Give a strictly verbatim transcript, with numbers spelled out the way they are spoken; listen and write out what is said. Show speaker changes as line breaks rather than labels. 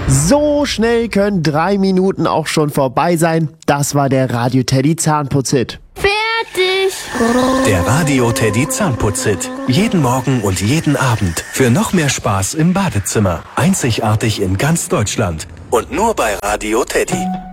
So schnell können drei Minuten auch schon vorbei sein. Das war der Radio Teddy Zahnputzhit.
Fertig!
Der Radio Teddy Zahnputzhit. Jeden Morgen und jeden Abend. Für noch mehr Spaß im Badezimmer. Einzigartig in ganz Deutschland. Und nur bei Radio Teddy.